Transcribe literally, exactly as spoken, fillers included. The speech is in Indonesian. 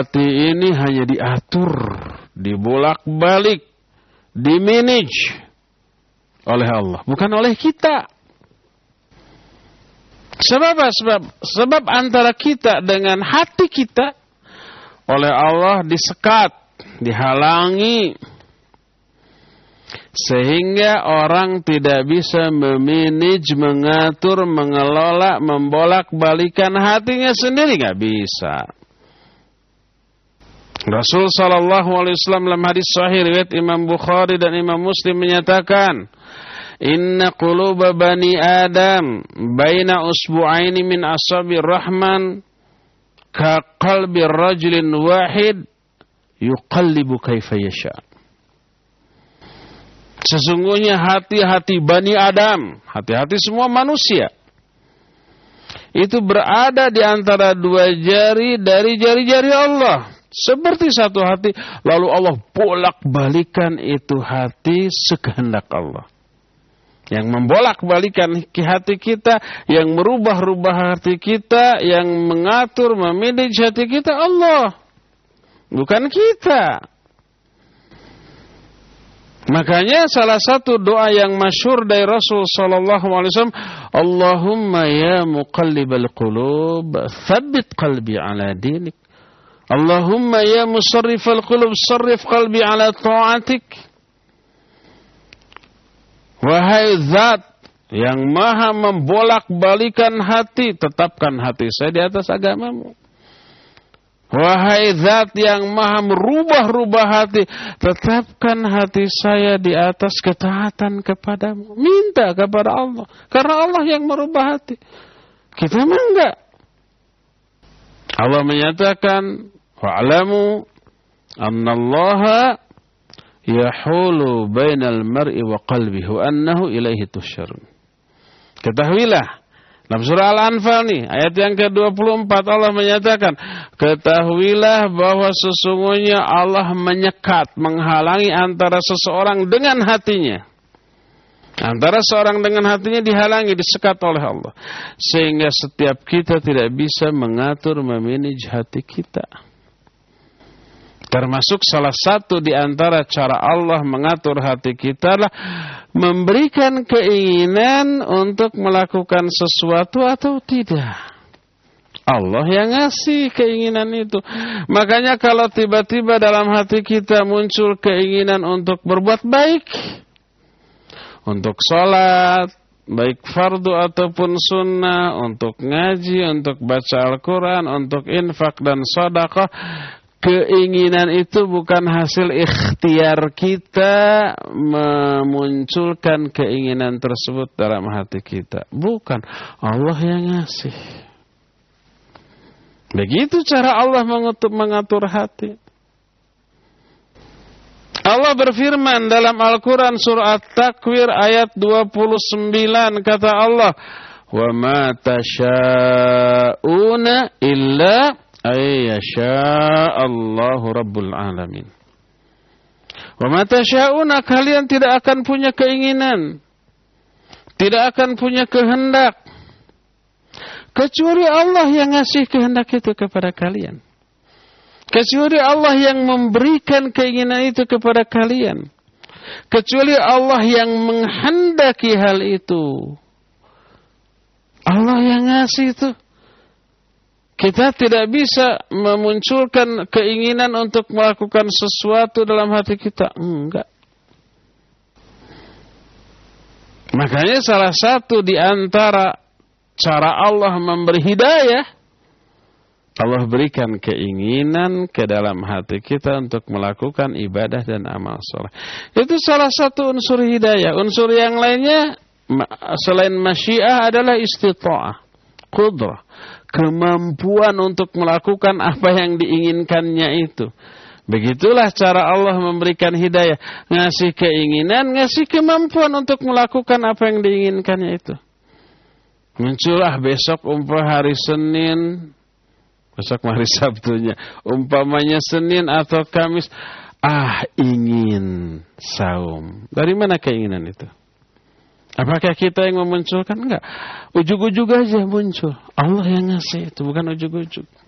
hati ini hanya diatur, dibolak-balik, dimanage oleh Allah, bukan oleh kita. Sebab apa? Sebab, sebab antara kita dengan hati kita oleh Allah disekat, dihalangi, sehingga orang tidak bisa memanage, mengatur, mengelola, membolak-balikan hatinya sendiri, nggak bisa. Rasul sallallahu alaihi wasallam dalam hadis sahih riwayat Imam Bukhari dan Imam Muslim menyatakan, "Inna quluba bani Adam baina usbu'aini min asabir rahman ka qalbi rajulin wahid yuqallibu kaifa yasha." Sesungguhnya hati-hati Bani Adam, hati-hati semua manusia, itu berada di antara dua jari dari jari-jari Allah. Seperti satu hati, lalu Allah bolak-balikan itu hati sekehendak Allah. Yang membolak-balikan hati kita, yang merubah-rubah hati kita, yang mengatur, memanage hati kita Allah, bukan kita. Makanya salah satu doa yang masyhur dari Rasul sallallahu alaihi wasallam, Allahumma ya muqallibal qulub, tsabbit qalbi ala dinik. Allahumma ya musarrifal qulub, sarrif qalbi ala ta'atik. Wahai zat yang maha membolak-balikan hati, tetapkan hati saya di atas agamamu. Wahai zat yang maha merubah-rubah hati, tetapkan hati saya di atas ketaatan kepadamu. Minta kepada Allah, karena Allah yang merubah hati. Kita mah enggak. Allah menyatakan, wa'alamu annallaha yahulu bainal mar'i wa qalbihi wa annahu ilaihi tusyarun. Ketahuilah, dalam surah Al-Anfal nih, ayat yang ke dua puluh empat Allah menyatakan, ketahuilah bahwa sesungguhnya Allah menyekat, menghalangi antara seseorang dengan hatinya. Antara seorang dengan hatinya dihalangi, disekat oleh Allah. Sehingga setiap kita tidak bisa mengatur, memanage hati kita. Termasuk salah satu di antara cara Allah mengatur hati kita adalah memberikan keinginan untuk melakukan sesuatu atau tidak. Allah yang ngasih keinginan itu. Makanya kalau tiba-tiba dalam hati kita muncul keinginan untuk berbuat baik, untuk sholat, baik fardu ataupun sunnah, untuk ngaji, untuk baca Al-Quran, untuk infak dan sedekah, keinginan itu bukan hasil ikhtiar kita memunculkan keinginan tersebut dalam hati kita. Bukan, Allah yang ngasih. Begitu cara Allah mengatur, mengatur hati. Allah berfirman dalam Al-Quran surah At-Takwir ayat dua puluh sembilan, kata Allah, wa ma tasha'una illa ayyasha Allahu Rabbul Alamin. Wa ma tasha'una, kalian tidak akan punya keinginan, tidak akan punya kehendak, kecuali Allah yang ngasih kehendak itu kepada kalian. Kecuali Allah yang memberikan keinginan itu kepada kalian. Kecuali Allah yang menghendaki hal itu. Allah yang ngasih itu. Kita tidak bisa memunculkan keinginan untuk melakukan sesuatu dalam hati kita. Enggak. Makanya salah satu di antara cara Allah memberi hidayah, Allah berikan keinginan ke dalam hati kita untuk melakukan ibadah dan amal soleh. Itu salah satu unsur hidayah. Unsur yang lainnya selain masyiah adalah istita'ah, qudrah, kemampuan untuk melakukan apa yang diinginkannya itu. Begitulah cara Allah memberikan hidayah, ngasih keinginan, ngasih kemampuan untuk melakukan apa yang diinginkannya itu. Muncullah besok umpah hari Senin, besok hari Sabtunya, umpamanya Senin atau Kamis, ah ingin saum. Dari mana keinginan itu? Apakah kita yang memunculkan? Enggak. Ujug-ujug aja muncul. Allah yang ngasih itu, bukan ujug-ujug.